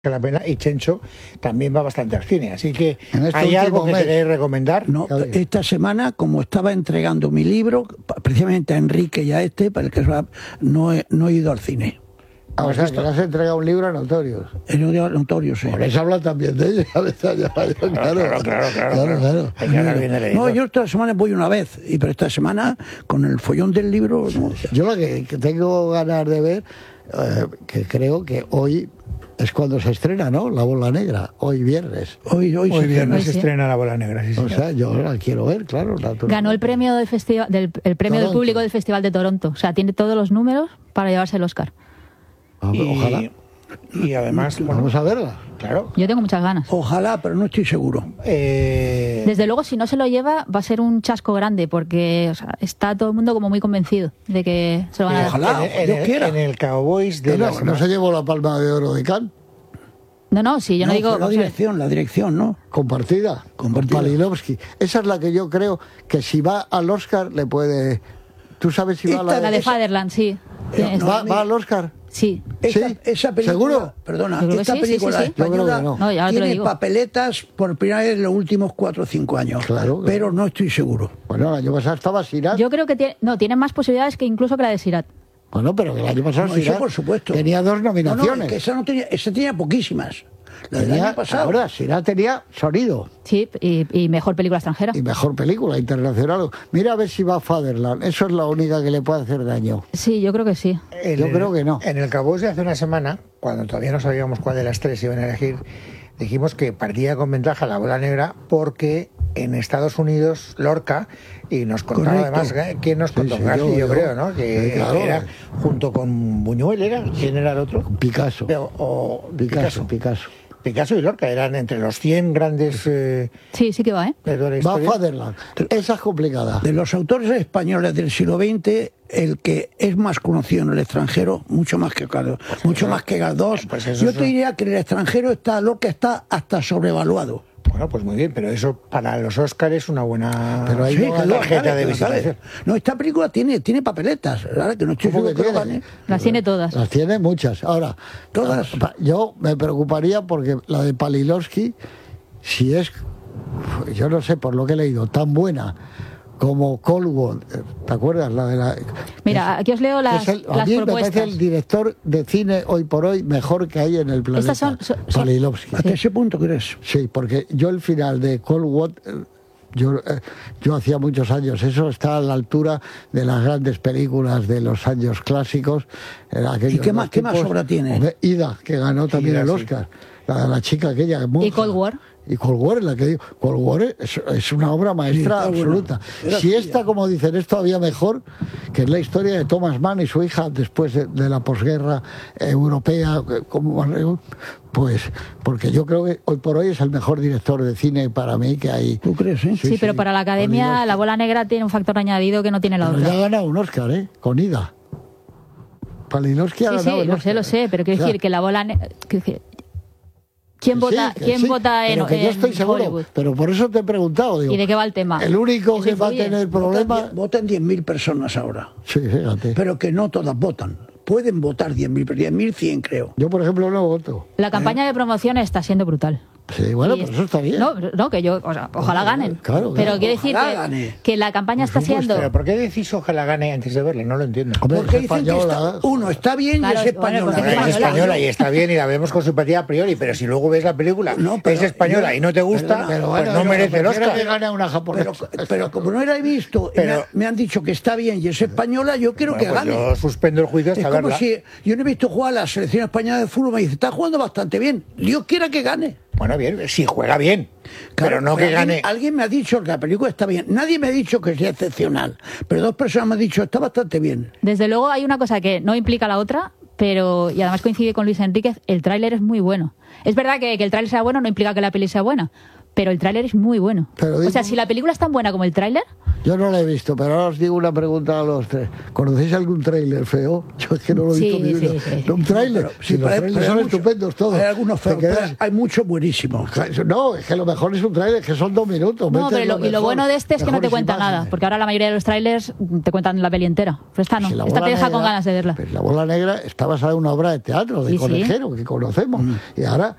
la pena, y Chencho también va bastante al cine, así que ¿hay algo que queréis recomendar? No, esta semana, como estaba entregando mi libro, precisamente a Enrique y a para el que no he ido al cine. O sea, que le has entregado un libro a Notorious. Notorious, sí. Por eso habla también de ella. Claro. No, yo esta semana voy una vez, pero esta semana, con el follón del libro... No. Yo lo que tengo ganas de ver, que creo que hoy es cuando se estrena, ¿no? La Bola Negra, hoy viernes. Hoy viernes se estrena La Bola Negra, sí, o sea, yo la quiero ver, claro. Ganó el premio del festival, el premio del público del Festival de Toronto. O sea, tiene todos los números para llevarse el Oscar. Ojalá. Y además, vamos a verla. Claro. Yo tengo muchas ganas. Ojalá, pero no estoy seguro. Desde luego, si no se lo lleva, va a ser un chasco grande, porque está todo el mundo como muy convencido de que se lo van a dar. Ojalá, en el Cowboys de ¿No se llevó la Palma de Oro de Cannes? No, sí, yo no digo... La dirección, ¿no? Compartida. Con Palilovsky. Esa es la que yo creo que si va al Oscar le puede... ¿Tú sabes si va a la de Fatherland, sí. ¿Va al Oscar? Sí. Esa película, ¿seguro? Perdona, esta película española tiene papeletas por primera vez en los últimos 4 o 5 años. Claro. Pero no estoy seguro. Bueno, el año pasado estaba Sirat. Yo creo que tiene más posibilidades que incluso que la de Sirat. Bueno, pero que el año pasado Sirat, por supuesto, tenía 2 nominaciones. Que esa tenía poquísimas. La del año pasado. Ahora, Sirat tenía sonido. Sí, y mejor película extranjera. Y mejor película internacional. Mira a ver si va a Fatherland. Eso es la única que le puede hacer daño. Sí, yo creo que sí. Yo creo que no. En el Cowboys de hace una semana, cuando todavía no sabíamos cuál de las 3 iban a elegir, dijimos que partía con ventaja La Bola Negra porque en Estados Unidos Lorca, y nos contaba además, ¿quién nos contó? García, yo creo, ¿no? Que era junto con Buñuel, ¿quién era el otro? Picasso. Picasso y Lorca eran entre los 100 grandes... sí que va, ¿eh? Va Fatherland. Esa es complicada. De los autores españoles del siglo XX, el que es más conocido en el extranjero, mucho más que Galdós. Yo te diría que en el extranjero Lorca está hasta sobrevaluado. Bueno, pues muy bien, pero eso para los Oscars es una buena tarjeta de visitación. No, esta película tiene papeletas, ¿verdad? Que no estoy seguro que gane. Las tiene todas. Las tiene muchas. Ahora, todas. Yo me preocuparía porque la de Palilovsky, si es, yo no sé, por lo que he leído, tan buena como Cold War, ¿te acuerdas? Mira, aquí os leo las propuestas. Me parece el director de cine hoy por hoy mejor que hay en el planeta. Estas son Palilovsky. ¿Hasta ese punto crees? Sí, porque yo el final de Cold War, yo hacía muchos años, eso está a la altura de las grandes películas de los años clásicos. ¿Y qué más obra tiene? Ida, que ganó también el Oscar. La chica aquella. ¿Y Cold War? Y Cold War es la que digo. Cold War es una obra maestra absoluta. Si esta, como dicen, es todavía mejor, que es la historia de Thomas Mann y su hija después de la posguerra europea, pues porque yo creo que hoy por hoy es el mejor director de cine para mí que hay. ¿Tú crees? Sí, pero para la Academia La Bola Negra tiene un factor añadido que no tiene la otra. Ya ha ganado un Oscar, con Ida. Palinovsky ha ganado un Oscar. Lo sé, pero quiero decir que La Bola Negra... ¿Quién vota en que yo estoy seguro, Hollywood? Pero por eso te he preguntado. Digo, ¿y de qué va el tema? El único que va a tener problema... Votan 10.000 personas ahora. Sí, fíjate. Pero que no todas votan. Pueden votar 10.000, pero 10.100 creo. Yo, por ejemplo, no voto. La campaña de promoción está siendo brutal. Sí, bueno, pues eso está bien. No, que yo, ojalá ganen. Claro, pero quiero decir que la campaña está siendo... ¿Pero por qué decís ojalá gane antes de verla? No lo entiendo. Porque dicen que está bien y es española. Es española y está bien y la vemos con simpatía a priori, pero si luego ves la película, es española y no te gusta, pues no merece el Oscar. Que gane una japonesa. Pero como no la he visto, me han dicho que está bien y es española, yo quiero que gane. Yo suspendo el juicio hasta verla. Es como si yo no he visto jugar a la selección española de fútbol, me dice, está jugando bastante bien. Dios quiera que gane. Bueno, bien, si juega bien, claro, pero no que gane. Alguien me ha dicho que la película está bien. Nadie me ha dicho que sea excepcional, pero 2 personas me han dicho está bastante bien. Desde luego hay una cosa que no implica la otra, y además coincide con Luis Enríquez, el tráiler es muy bueno. Es verdad que el tráiler sea bueno no implica que la peli sea buena, pero el tráiler es muy bueno. Pero o sea, si la película es tan buena como el tráiler... Yo no la he visto, pero ahora os digo una pregunta a los tres. ¿Conocéis algún tráiler feo? Yo es que no lo he visto ni uno. Sí. ¿No, un tráiler? Sí, los tráilers son estupendos todos. Hay algunos feos, hay muchos buenísimos. No, es que lo mejor es un tráiler, que son 2 minutos. No, pero lo bueno de este es que no te cuenta nada, porque ahora la mayoría de los trailers te cuentan la peli entera. Pero esta no, si esta te deja con ganas de verla. Pues La Bola Negra está basada en una obra de teatro, de Conejero, que conocemos. Y ahora